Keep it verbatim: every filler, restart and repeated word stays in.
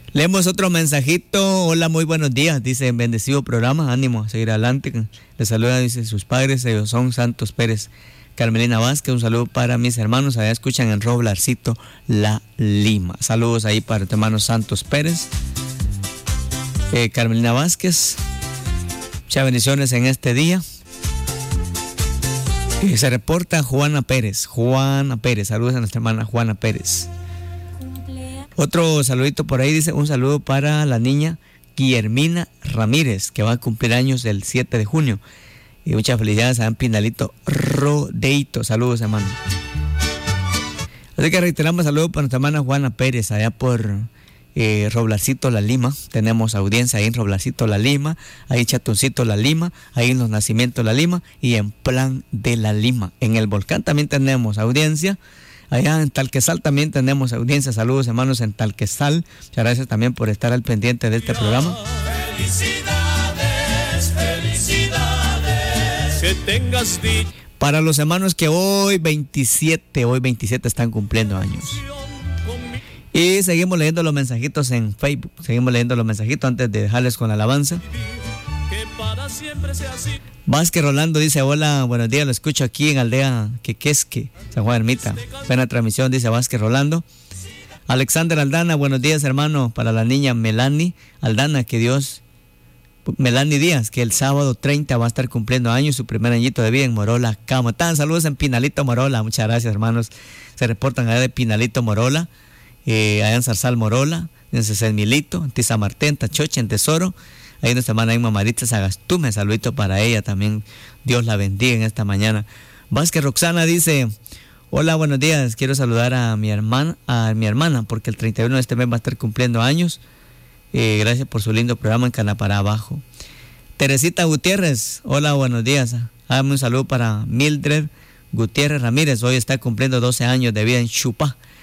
Leemos otro mensajito. Hola, muy buenos días. Dice, bendecido programa, ánimo a seguir adelante. Les saluda, dice, sus padres, ellos son Santos Pérez, Carmelina Vázquez. Un saludo para mis hermanos, allá escuchan en Roblarcito, La Lima. Saludos ahí para tu hermano Santos Pérez, eh, Carmelina Vázquez. Muchas bendiciones en este día. Y se reporta Juana Pérez. Juana Pérez, saludos a nuestra hermana Juana Pérez. Otro saludito por ahí, dice, un saludo para la niña Guillermina Ramírez, que va a cumplir años el siete de junio. Y muchas felicidades a Pinalito Rodeito. Saludos, hermano. Así que reiteramos saludos para nuestra hermana Juana Pérez, allá por eh, Roblarcito, La Lima. Tenemos audiencia ahí en Roblarcito, La Lima, ahí en Chatoncito, La Lima, ahí en Los Nacimientos, La Lima, y en Plan de La Lima. En El Volcán también tenemos audiencia. Allá en Talquesal también tenemos audiencia. Saludos, hermanos, en Talquesal. Muchas gracias también por estar al pendiente de este programa. Felicidades, felicidades. Que tengas dicha. Para los hermanos que hoy veintisiete, hoy veintisiete están cumpliendo años. Y seguimos leyendo los mensajitos en Facebook. Seguimos leyendo los mensajitos antes de dejarles con la alabanza. Vázquez Rolando dice, hola, buenos días, lo escucho aquí en Aldea Quequesque, San Juan Ermita. Buena transmisión, dice Vázquez Rolando. Alexander Aldana, buenos días, hermano, para la niña Melanie Aldana, que Dios, Melanie Díaz, que el sábado treinta va a estar cumpliendo años, su primer añito de vida en Morola, Camotán. Saludos en Pinalito, Morola. Muchas gracias, hermanos. Se reportan allá de Pinalito, Morola, eh, allá en Zarzal, Morola, en Cecilmilito, en Tizamartén, Tachoche, en Tesoro. Ahí nuestra hermana Inma Maritza Sagastume, saludito para ella también. Dios la bendiga en esta mañana. Vázquez Roxana dice, hola, buenos días, quiero saludar a mi hermana, a mi hermana, porque el treinta y uno de este mes va a estar cumpliendo años. Eh, gracias por su lindo programa en Canapara Abajo. Teresita Gutiérrez, hola, buenos días. Dame un saludo para Mildred Gutiérrez Ramírez, hoy está cumpliendo doce años de vida en Chupá.